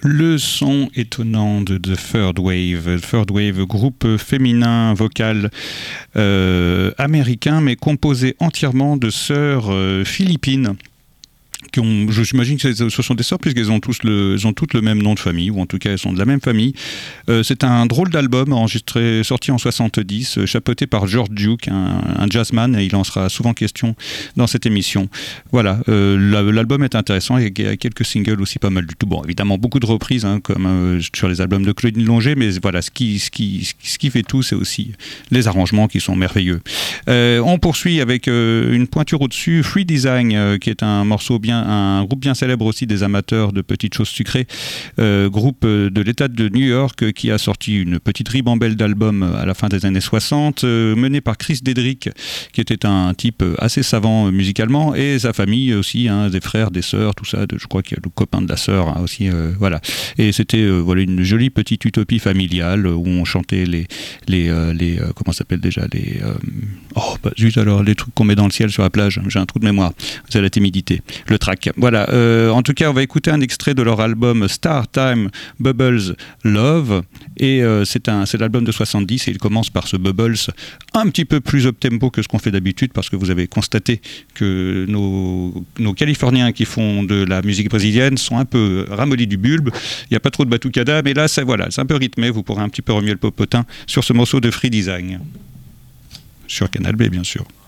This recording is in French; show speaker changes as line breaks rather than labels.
Le son étonnant de The Third Wave. Third Wave, groupe féminin vocal américain, mais composé entièrement de sœurs philippines. J'imagine que ce sont des sœurs puisqu'elles ont toutes le même nom de famille, ou en tout cas elles sont de la même famille. C'est un drôle d'album sorti en 70, chapeauté par George Duke, un jazzman, et il en sera souvent question dans cette émission. Voilà, l'album est intéressant, et il y a quelques singles aussi pas mal du tout. Bon, évidemment beaucoup de reprises, comme sur les albums de Claudine Longer, mais voilà, ce qui fait tout, c'est aussi les arrangements qui sont merveilleux. On poursuit avec une pointure au-dessus, Free Design, qui est un groupe bien célèbre aussi des amateurs de petites choses sucrées, groupe de l'État de New York qui a sorti une petite ribambelle d'albums à la fin des années 60, mené par Chris Dedrick, qui était un type assez savant musicalement, et sa famille aussi, des frères, des sœurs, tout ça, je crois qu'il y a le copain de la sœur aussi, voilà. Et c'était une jolie petite utopie familiale où on chantait les comment ça s'appelle déjà, zut alors, les trucs qu'on met dans le ciel sur la plage, j'ai un trou de mémoire, c'est la timidité, le track. Voilà, en tout cas on va écouter un extrait de leur album Star Time Bubbles Love, et c'est l'album de 70, et il commence par ce Bubbles un petit peu plus up-tempo que ce qu'on fait d'habitude, parce que vous avez constaté que nos Californiens qui font de la musique brésilienne sont un peu ramollis du bulbe, il n'y a pas trop de batucada, mais là c'est un peu rythmé, vous pourrez un petit peu remuer le popotin sur ce morceau de Free Design sur Canal B bien sûr.